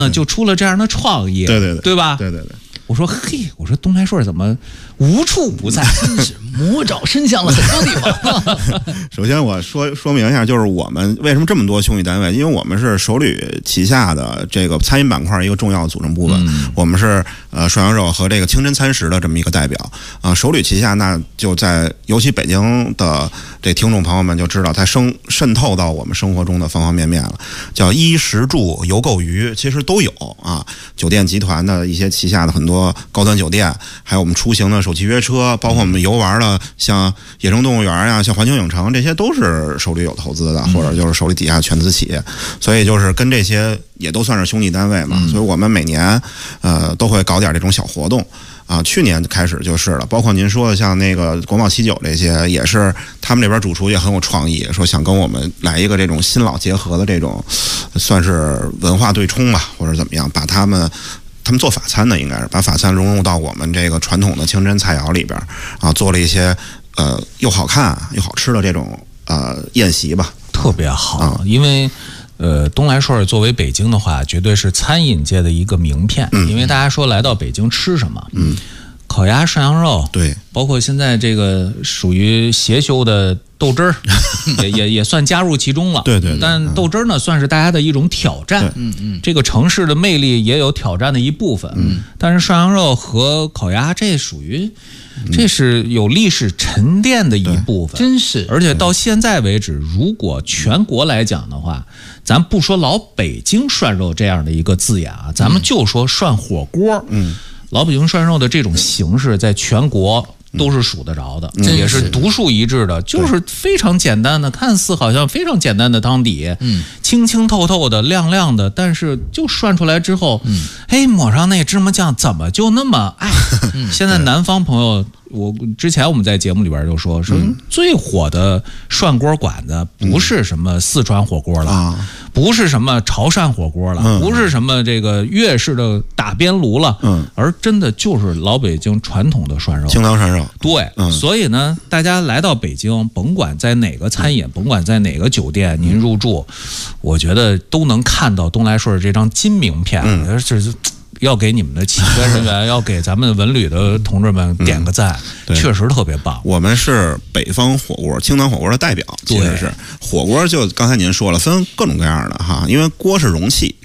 就出了这样的创意，对吧？ 对。 我说嘿，我说东来顺怎么无处不在， 真是魔爪伸向了很多地方。 首先我说明一下，就是我们为什么这么多兄弟单位，因为我们是首旅旗下的这个餐饮板块一个重要的组成部分，我们是涮羊肉和这个清真餐食的这么一个代表首旅旗下，那就在尤其北京的这听众朋友们就知道，它渗透到我们生活中的方方面面了，叫衣食住游购娱，其实都有酒店集团的一些旗下的很多高端酒店，还有我们出行的首汽约车，包括我们游玩的像野生动物园呀、像环球影城，这些都是首旅有投资的，或者就是首旅底下全资企业，所以就是跟这些也都算是兄弟单位嘛，所以我们每年都会搞点这种小活动。去年开始就是了，包括您说的像那个国贸七九这些，也是他们这边主厨也很有创意，说想跟我们来一个这种新老结合的这种，算是文化对冲吧，或者怎么样，把他们做法餐的，应该是把法餐融入到我们这个传统的清真菜肴里边做了一些又好看又好吃的这种宴席吧， 特别好，因为。东来顺作为北京的话，绝对是餐饮界的一个名片。因为大家说来到北京吃什么，烤鸭、涮羊肉，对，包括现在这个属于邪修的豆汁儿，也算加入其中了。对。但豆汁儿呢，算是大家的一种挑战。这个城市的魅力也有挑战的一部分。但是涮羊肉和烤鸭，这属于。这是有历史沉淀的一部分， 真是。 而且到现在为止，如果全国来讲的话，咱不说老北京涮肉这样的一个字眼咱们就说涮火锅。老北京涮肉的这种形式，在全国都是数得着的，也是独树一帜的，就是非常简单的，看似好像非常简单的汤底，清清透透的、亮亮的，但是就涮出来之后，抹上那芝麻酱，怎么就那么爱？现在南方朋友，之前我们在节目里边就说最火的涮锅馆子不是什么四川火锅了，不是什么潮汕火锅了，不是什么这个粤式的打边炉了，而真的就是老北京传统的涮肉， 清汤涮肉。 对，所以呢，大家来到北京，甭管在哪个餐饮，甭管在哪个酒店，您入住，我觉得都能看到东来顺这张金名片，是要给你们的企业人员，要给咱们文旅的同志们点个赞，确实特别棒。 我们是北方火锅、清汤火锅的代表，其实是火锅就刚才您说了，分各种各样的因为锅是容器，